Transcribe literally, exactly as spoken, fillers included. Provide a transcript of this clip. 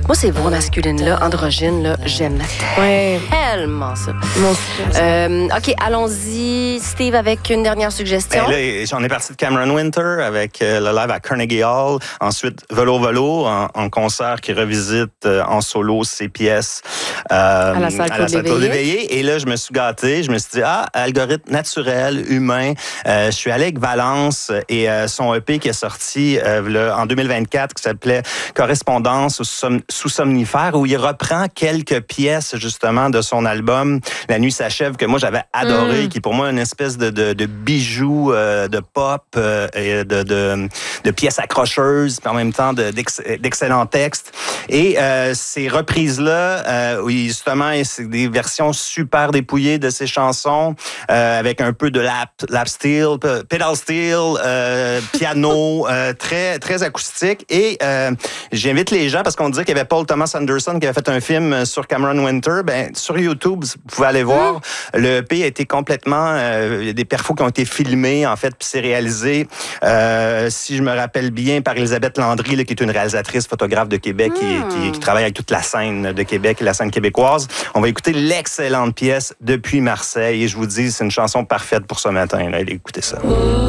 Moi, ces voix masculines-là, androgynes, là, j'aime Ouais. tellement ça. Mon Euh, OK, allons-y, Steve, avec une dernière suggestion. Ben là, j'en ai parti de Cameron Winter avec euh, le live à Carnegie Hall. Ensuite, Velo Velo en, en concert qui revisite euh, en solo ses pièces euh, à la salle Claude Léveillé. Et là, je me suis gâté. Je me suis dit, ah, algorithme naturel, humain. Euh, je suis allé avec Valence et euh, son E P qui est sorti euh, le, en deux mille vingt-quatre qui s'appelait Correspondance sous, sous somnifère, où il reprend quelques pièces justement de son album La nuit s'achève, que moi j'avais adoré, mm. qui est pour moi une espèce de, de, de bijou euh, de pop euh, et de, de, de pièces accrocheuses, puis en même temps de, d'ex, d'excellents textes. Et euh, ces reprises-là, euh, oui, justement, c'est des versions super dépouillées de ces chansons, euh, avec un peu de lap, lap steel, pedal steel, euh, piano, euh, très, très acoustique. Et euh, j'invite les gens, parce qu'on disait qu'il y avait Paul Thomas Anderson qui avait fait un film sur Cameron Winter. Ben, sur YouTube, vous pouvez aller voir. Mmh. Le E P a été complètement... Euh, il y a des perfos qui ont été filmés, en fait, puis c'est réalisé, euh, si je me rappelle bien, par Elisabeth Landry, là, qui est une réalisatrice, photographe de Québec, mmh. qui, qui, qui travaille avec toute la scène de Québec et la scène québécoise. On va écouter l'excellente pièce Depuis Marseille. Et je vous dis, c'est une chanson parfaite pour ce matin. Là. Écoutez ça.